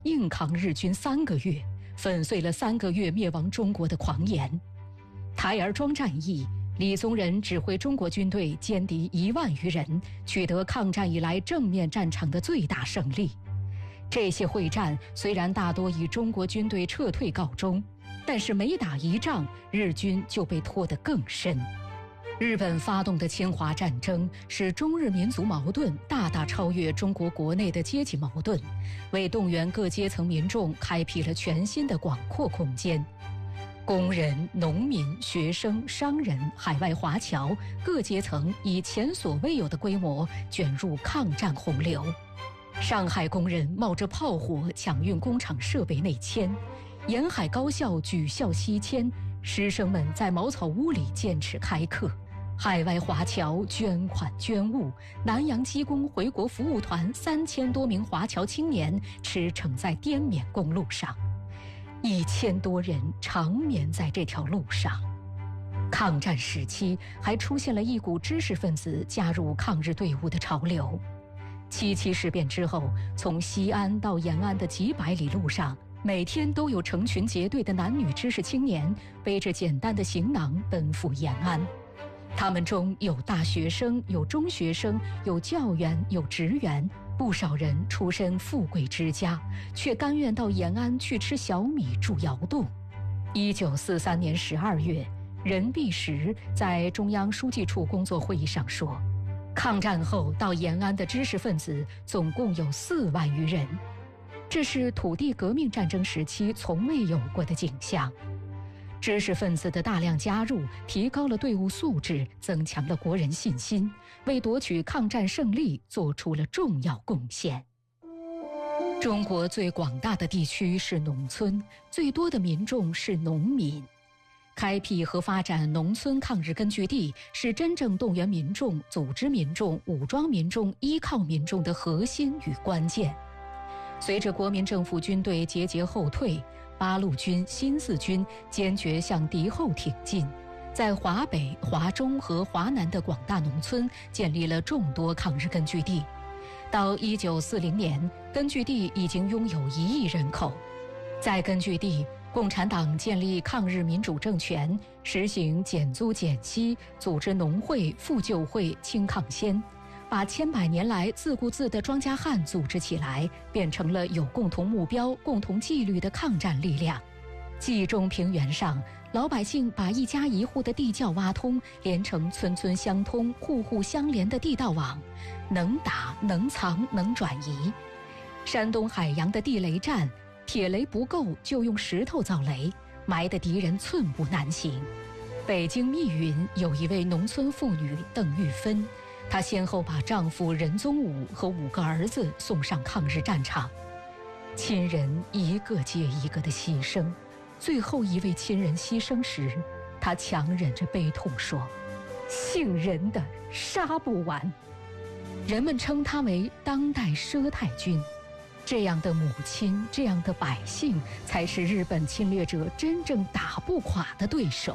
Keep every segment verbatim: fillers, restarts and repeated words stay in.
硬扛日军三个月，粉碎了三个月灭亡中国的狂言。台儿庄战役，李宗仁指挥中国军队歼敌一万余人，取得抗战以来正面战场的最大胜利。这些会战虽然大多以中国军队撤退告终，但是每打一仗，日军就被拖得更深。日本发动的侵华战争使中日民族矛盾大大超越中国国内的阶级矛盾，为动员各阶层民众开辟了全新的广阔空间。工人、农民、学生、商人、海外华侨各阶层以前所未有的规模卷入抗战洪流。上海工人冒着炮火抢运工厂设备内迁，沿海高校举校西迁，师生们在茅草屋里坚持开课。海外华侨捐款捐物，南洋机工回国服务团三千多名华侨青年驰骋在滇缅公路上，一千多人长眠在这条路上。抗战时期还出现了一股知识分子加入抗日队伍的潮流。七七事变之后，从西安到延安的几百里路上，每天都有成群结队的男女知识青年背着简单的行囊奔赴延安。他们中有大学生，有中学生，有教员，有职员，不少人出身富贵之家，却甘愿到延安去吃小米住窑洞。一九四三年十二月，任弼时在中央书记处工作会议上说，抗战后到延安的知识分子总共有四万余人，这是土地革命战争时期从未有过的景象。知识分子的大量加入，提高了队伍素质，增强了国人信心，为夺取抗战胜利做出了重要贡献。中国最广大的地区是农村，最多的民众是农民。开辟和发展农村抗日根据地，是真正动员民众、组织民众、武装民众、依靠民众的核心与关键。随着国民政府军队节节后退，八路军、新四军坚决向敌后挺进，在华北、华中和华南的广大农村建立了众多抗日根据地。到一九四零年，根据地已经拥有一亿人口。在根据地，共产党建立抗日民主政权，实行减租减息，组织农会、妇救会、清抗先，把千百年来自顾自的庄稼汉组织起来，变成了有共同目标、共同纪律的抗战力量。冀中平原上，老百姓把一家一户的地窖挖通，连成村村相通、户户相连的地道网，能打、能藏、能转移。山东海洋的地雷战，铁雷不够就用石头造雷，埋得敌人寸步难行。北京密云有一位农村妇女邓玉芬，她先后把丈夫任宗武和五个儿子送上抗日战场，亲人一个接一个的牺牲。最后一位亲人牺牲时，她强忍着悲痛说：“姓任的杀不完。”人们称她为当代佘太君。这样的母亲，这样的百姓，才是日本侵略者真正打不垮的对手。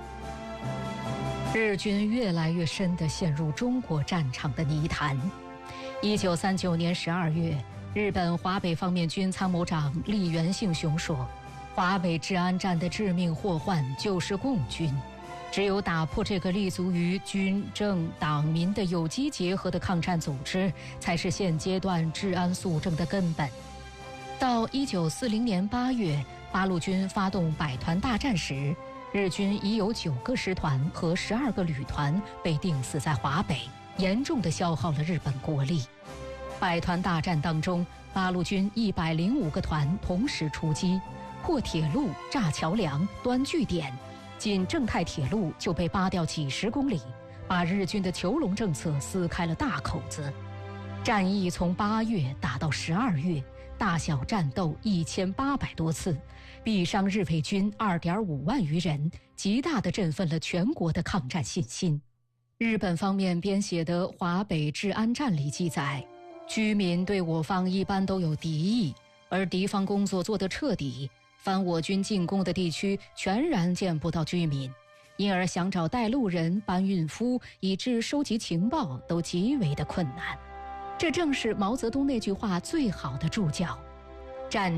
日军越来越深地陷入中国战场的泥潭。一九三九年十二月，日本华北方面军参谋长栗原幸雄说，华北治安战的致命祸患就是共军，只有打破这个立足于军政党民的有机结合的抗战组织，才是现阶段治安肃正的根本。到一九四零年八月，八路军发动百团大战时，日军已有九个师团和十二个旅团被钉死在华北，严重地消耗了日本国力。百团大战当中，八路军一百零五个团同时出击，破铁路、炸桥梁、端据点，仅正太铁路就被扒掉几十公里，把日军的囚笼政策撕开了大口子。战役从八月打到十二月，大小战斗一千八百多次，毙伤日伪军二点五万余人，极大地振奋了全国的抗战信心。日本方面编写的《华北治安战》里记载，居民对我方一般都有敌意，而敌方工作做得彻底，凡我军进攻的地区全然见不到居民，因而想找带路人、搬运夫，以致收集情报都极为的困难。这正是毛泽东那句话最好的注脚： 战